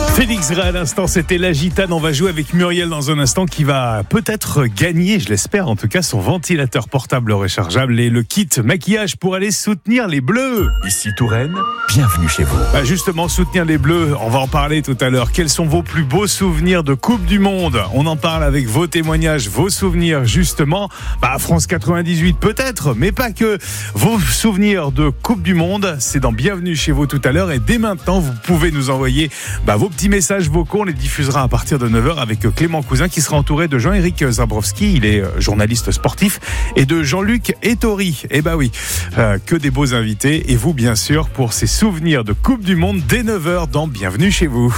Félix Gray à l'instant, c'était la gitane. On va jouer avec Muriel dans un instant qui va peut-être gagner, je l'espère en tout cas, son ventilateur portable rechargeable et le kit maquillage pour aller soutenir les Bleus. Ici Touraine, bienvenue chez vous. Justement, soutenir les Bleus, on va en parler tout à l'heure. Quels sont vos plus beaux souvenirs de Coupe du Monde ? On en parle avec vos témoignages, vos souvenirs justement. France 98 peut-être, mais pas que. Vos souvenirs de Coupe du Monde, c'est dans Bienvenue chez vous tout à l'heure. Et dès maintenant, vous pouvez nous envoyer vos petits messages vocaux. On les diffusera à partir de 9h avec Clément Cousin qui sera entouré de Jean-Éric Zabrowski. Il est journaliste sportif et de Jean-Luc Ettori. Que des beaux invités. Et vous, bien sûr, pour ces souvenirs de Coupe du Monde dès 9h dans Bienvenue chez vous.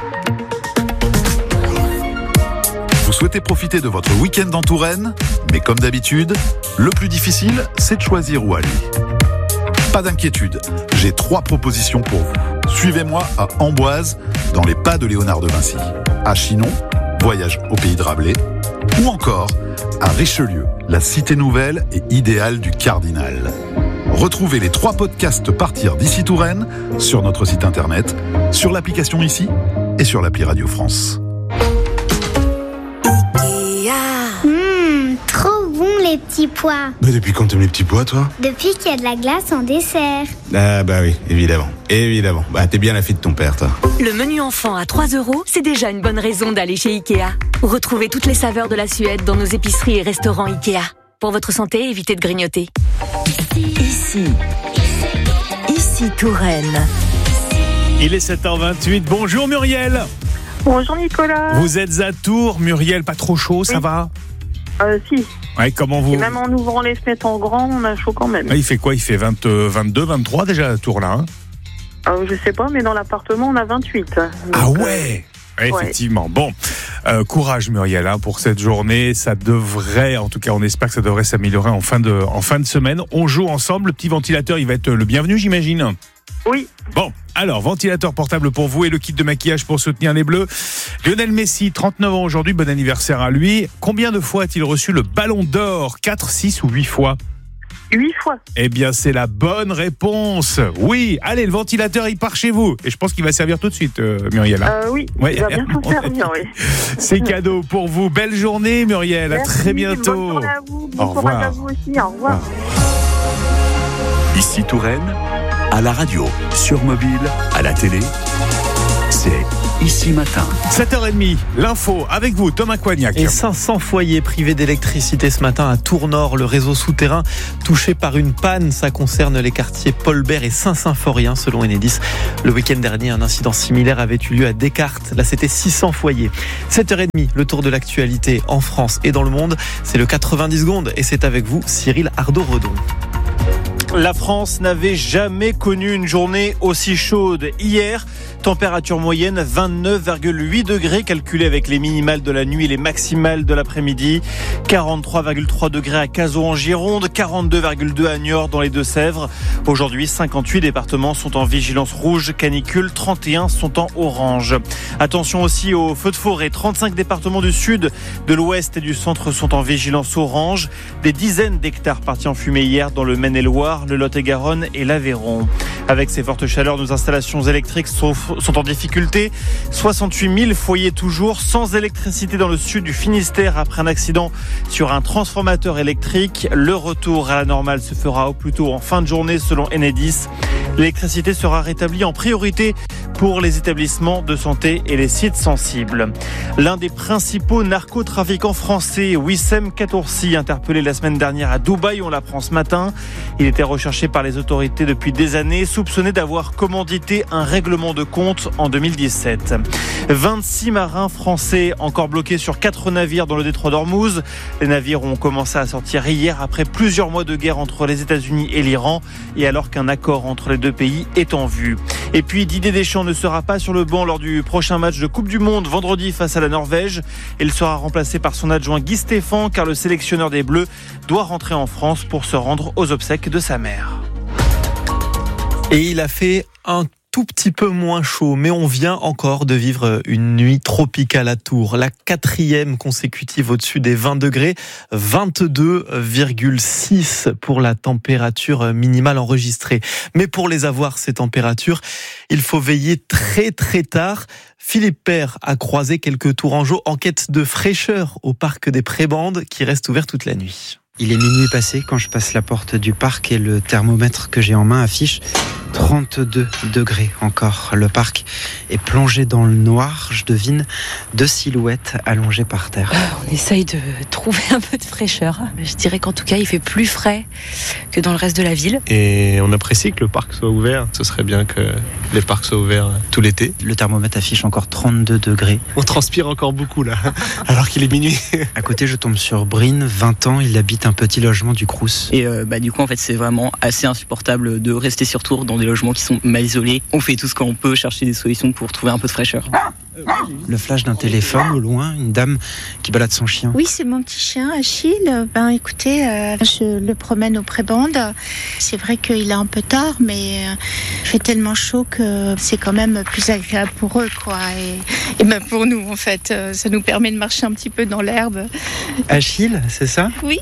Vous souhaitez profiter de votre week-end en Touraine, mais comme d'habitude, le plus difficile, c'est de choisir où aller. Pas d'inquiétude, j'ai 3 propositions pour vous. Suivez-moi à Amboise, dans les pas de Léonard de Vinci, à Chinon, voyage au pays de Rabelais, ou encore à Richelieu, la cité nouvelle et idéale du Cardinal. Retrouvez les 3 podcasts Partir d'ici Touraine sur notre site internet, sur l'application Ici et sur l'appli Radio France. Trop bon les petits pois. Depuis quand t'aimes les petits pois, toi ? Depuis qu'il y a de la glace en dessert. Ah oui, évidemment. T'es bien la fille de ton père, toi. Le menu enfant à 3 €, c'est déjà une bonne raison d'aller chez Ikea. Retrouvez toutes les saveurs de la Suède dans nos épiceries et restaurants Ikea. Pour votre santé, évitez de grignoter. Ici Touraine. Il est 7h28. Bonjour Muriel. Bonjour Nicolas. Vous êtes à Tours, Muriel, pas trop chaud, ça va ? Si. Ouais, comment vous... Et même en ouvrant les fenêtres en grand, on a chaud quand même. Il fait quoi ? Il fait 22, 23 déjà à Tours là, Je sais pas, mais dans l'appartement, on a 28. Donc, ouais. Effectivement. Bon, courage Muriel pour cette journée. Ça devrait, en tout cas on espère que ça devrait s'améliorer en fin de semaine. On joue ensemble. Le petit ventilateur, il va être le bienvenu, j'imagine. Oui. Bon, alors ventilateur portable pour vous et le kit de maquillage pour soutenir les Bleus. Lionel Messi, 39 ans aujourd'hui, bon anniversaire à lui. Combien de fois a-t-il reçu le ballon d'or ? 4, 6 ou 8 fois ? 8 fois. Eh bien, c'est la bonne réponse. Oui, allez, le ventilateur, il part chez vous. Et je pense qu'il va servir tout de suite, Muriel. Oui, ouais. Il va bien s'en servir, oui. C'est cadeau pour vous. Belle journée, Muriel. Merci, à très bientôt. Bonne journée à vous. Au revoir. Courage à vous aussi. Au revoir. Ici Touraine, à la radio, sur mobile, à la télé, c'est Ici Matin. 7h30, l'info avec vous, Thomas Coignac. Et 500 foyers privés d'électricité ce matin à Tours-Nord, le réseau souterrain touché par une panne. Ça concerne les quartiers Paul Bert et Saint-Symphorien, selon Enedis. Le week-end dernier, un incident similaire avait eu lieu à Descartes. Là, c'était 600 foyers. 7h30, le tour de l'actualité en France et dans le monde. C'est le 90 secondes et c'est avec vous, Cyril Ardo-Redon. La France n'avait jamais connu une journée aussi chaude. Hier, température moyenne 29,8 degrés calculée avec les minimales de la nuit et les maximales de l'après-midi. 43,3 degrés à Cazaux en Gironde, 42,2 à Niort dans les Deux-Sèvres. Aujourd'hui, 58 départements sont en vigilance rouge canicule, 31 sont en orange. Attention aussi aux feux de forêt. 35 départements du sud, de l'ouest et du centre sont en vigilance orange. Des dizaines d'hectares partis en fumée hier dans le Maine-et-Loire, le Lot-et-Garonne et l'Aveyron. Avec ces fortes chaleurs, nos installations électriques sont en difficulté. 68 000 foyers toujours sans électricité dans le sud du Finistère après un accident sur un transformateur électrique. Le retour à la normale se fera au plus tôt en fin de journée selon Enedis. L'électricité sera rétablie en priorité pour les établissements de santé et les sites sensibles. L'un des principaux narcotrafiquants français, Wissem Katoursi, interpellé la semaine dernière à Dubaï, on l'apprend ce matin. Il était recherché par les autorités depuis des années, soupçonné d'avoir commandité un règlement de compte en 2017. 26 marins français encore bloqués sur 4 navires dans le détroit d'Ormuz. Les navires ont commencé à sortir hier après plusieurs mois de guerre entre les États-Unis et l'Iran et alors qu'un accord entre les deux pays est en vue. Et puis Didier Deschamps ne sera pas sur le banc lors du prochain match de Coupe du Monde vendredi face à la Norvège. Il sera remplacé par son adjoint Guy Stéphane car le sélectionneur des Bleus doit rentrer en France pour se rendre aux obsèques de sa mère. Et il a fait un tout petit peu moins chaud, mais on vient encore de vivre une nuit tropicale à Tours. La 4e consécutive au-dessus des 20 degrés, 22,6 pour la température minimale enregistrée. Mais pour les avoir, ces températures, il faut veiller très très tard. Philippe Père a croisé quelques Tourangeaux en quête de fraîcheur au parc des Prébendes qui reste ouvert toute la nuit. Il est minuit passé quand je passe la porte du parc et le thermomètre que j'ai en main affiche 32 degrés encore. Le parc est plongé dans le noir. Je devine 2 silhouettes allongées par terre. On essaye de trouver un peu de fraîcheur. Je dirais qu'en tout cas, il fait plus frais que dans le reste de la ville. Et on apprécie que le parc soit ouvert. Ce serait bien que les parcs soient ouverts tout l'été. Le thermomètre affiche encore 32 degrés. On transpire encore beaucoup là, alors qu'il est minuit. À côté, je tombe sur Brine, 20 ans. Il habite un petit logement du Crous. Et du coup, en fait, c'est vraiment assez insupportable de rester sur Tours dans des logements qui sont mal isolés. On fait tout ce qu'on peut, chercher des solutions pour trouver un peu de fraîcheur. Le flash d'un téléphone, au loin, une dame qui balade son chien. Oui, c'est mon petit chien, Achille. Écoutez, je le promène aux Prébendes. C'est vrai qu'il est un peu tard, mais il fait tellement chaud que c'est quand même plus agréable pour eux, quoi. Et pour nous, en fait, ça nous permet de marcher un petit peu dans l'herbe. Achille, c'est ça ? Oui.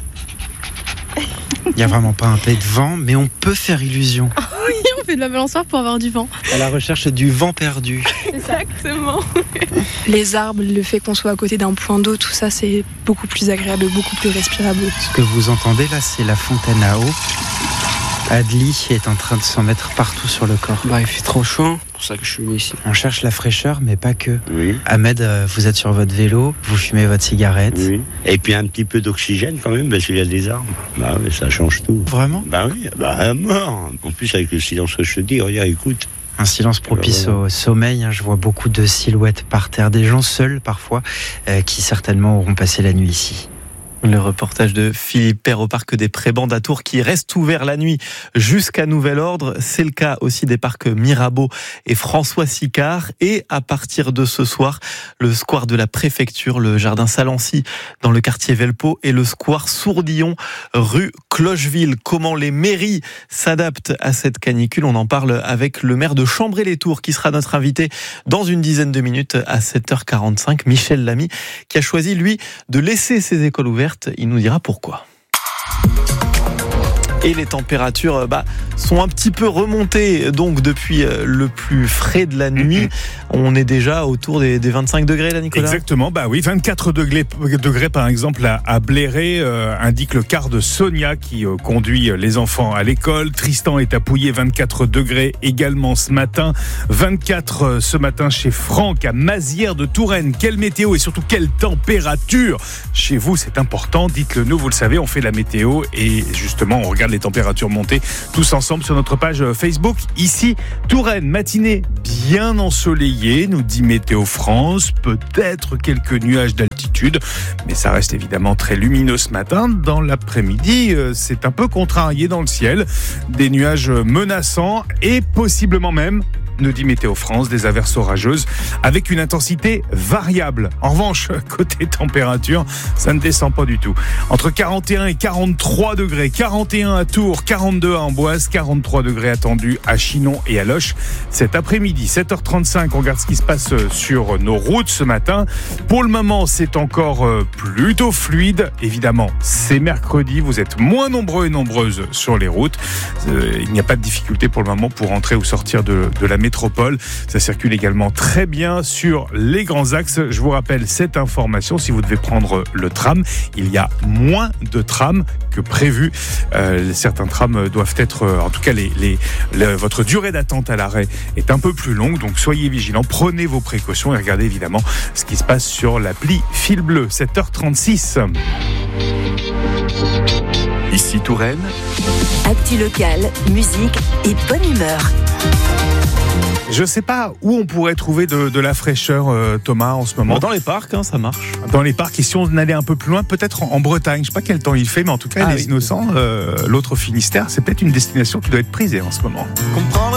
Il n'y a vraiment pas un peu de vent, mais on peut faire illusion. Oui, on fait de la balançoire pour avoir du vent. À la recherche du vent perdu. Exactement. Les arbres, le fait qu'on soit à côté d'un point d'eau, tout ça, c'est beaucoup plus agréable, beaucoup plus respirable. Ce que vous entendez là, c'est la fontaine à eau. Adli est en train de s'en mettre partout sur le corps. Il fait trop chaud, c'est pour ça que je suis venu ici. On cherche la fraîcheur, mais pas que. Oui. Ahmed, vous êtes sur votre vélo, vous fumez votre cigarette. Oui. Et puis un petit peu d'oxygène quand même, parce qu'il y a des arbres. Mais ça change tout. Vraiment ? Oui, à mort. En plus, avec le silence que je te dis, regarde, écoute. Un silence propice au sommeil. Je vois beaucoup de silhouettes par terre, des gens seuls parfois, qui certainement auront passé la nuit ici. Le reportage de Philippe Père au parc des Prébendes à Tours qui reste ouvert la nuit jusqu'à nouvel ordre. C'est le cas aussi des parcs Mirabeau et François Sicard. Et à partir de ce soir, le square de la préfecture, le jardin Salancy dans le quartier Velpeau et le square Sourdillon rue Clocheville. Comment les mairies s'adaptent à cette canicule? On en parle avec le maire de Chambray-les-Tours qui sera notre invité dans une dizaine de minutes à 7h45. Michel Lamy qui a choisi, lui, de laisser ses écoles ouvertes. Il nous dira pourquoi. Et les températures sont un petit peu remontées donc depuis le plus frais de la nuit. On est déjà autour des 25 degrés là, Nicolas. Exactement, 24 degrés par exemple à Bléré, indique le car de Sonia qui conduit les enfants à l'école. Tristan est à Pouillet, 24 degrés également ce matin. 24 ce matin chez Franck à Mazières de Touraine. Quelle météo et surtout quelle température chez vous, c'est important, dites-le nous, vous le savez, on fait la météo et justement on regarde les températures monter tous ensemble sur notre page Facebook. Ici, Touraine, matinée bien ensoleillée, nous dit Météo France, peut-être quelques nuages d'altitude, mais ça reste évidemment très lumineux ce matin. Dans l'après-midi, c'est un peu contrarié dans le ciel, des nuages menaçants et possiblement même, nous dit Météo France, des averses orageuses avec une intensité variable. En revanche, côté température, ça ne descend pas du tout. Entre 41 et 43 degrés, 41 à Tours, 42 à Amboise, 43 degrés attendus à Chinon et à Loches. Cet après-midi, 7h35, on regarde ce qui se passe sur nos routes ce matin. Pour le moment, c'est encore plutôt fluide. Évidemment, c'est mercredi, vous êtes moins nombreux et nombreuses sur les routes. Il n'y a pas de difficulté pour le moment pour entrer ou sortir de la métropole. Ça circule également très bien sur les grands axes. Je vous rappelle cette information, si vous devez prendre le tram, il y a moins de trams que prévu. Certains trams doivent être, en tout cas votre durée d'attente à l'arrêt est un peu plus longue, donc soyez vigilants, prenez vos précautions et regardez évidemment ce qui se passe sur l'appli Fil Bleu. 7h36. Ici Touraine. Actu locale, musique et bonne humeur. Je sais pas où on pourrait trouver de la fraîcheur, Thomas, en ce moment. Dans les parcs, ça marche. Dans les parcs, et si on allait un peu plus loin, peut-être en Bretagne. Je sais pas quel temps il fait, mais en tout cas, les Innocents, l'autre Finistère, c'est peut-être une destination qui doit être prisée en ce moment. Comprendre